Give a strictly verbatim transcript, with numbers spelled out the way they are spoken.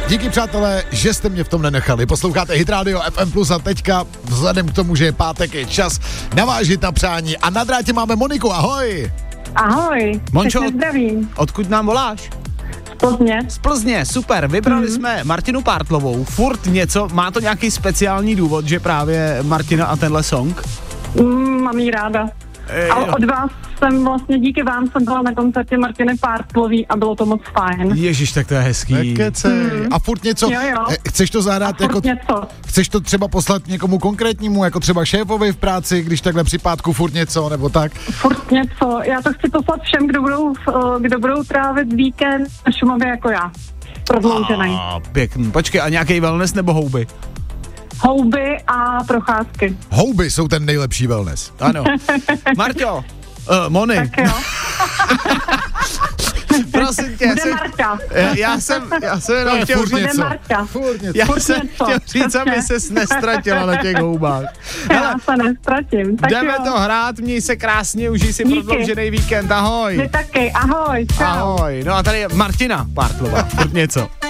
Díky, přátelé, že jste mě v tom nenechali. Posloucháte Hit Radio F M plus a teďka, vzhledem k tomu, že je pátek, je čas navážit na přání. A na drátě máme Moniku, ahoj. Ahoj, Mončo, všechny zdravím. Odkud nám voláš? Z Plzně. Z Plzně, super, vybrali mm. jsme Martinu Pártlovou. Furt něco, má to nějaký speciální důvod, že právě Martina a tenhle song? Mm, mám jí ráda. Ej, Ale od vás jsem vlastně, díky vám jsem byla na koncertě Martiny Pártlový a bylo to moc fajn. Ježiš, tak to je hezký. Nekecej. Mm. A furt něco, Jo, jo. chceš to zahrát A furt jako, něco. chceš to třeba poslat někomu konkrétnímu, jako třeba šéfovi v práci, když takhle při pátku furt něco, nebo tak? Furt něco. Já to chci poslat všem, kdo budou, v- kdo budou trávit víkend na Šumavě jako já. Prodloužený. A, pěkný. Počkej, a nějaký wellness nebo houby? Houby a procházky. Houby jsou ten nejlepší wellness. Ano. Marťo, uh, Moni, Tak jo. prosím tě, Bude jsem, Marta. já jsem, já jsem To jenom je chtěl furt říct, Bude něco. Marta. Furt něco. já furt jsem něco, chtěl říct, aby přesně. ses nestratila na těch houbách. Já se nestratím. Tak Jdeme jo. to hrát, měj se krásně, užij si Díky. prodloužený víkend, ahoj. Vy taky. Ahoj. Čau. Ahoj, no a tady je Martina Pártlová, furt něco.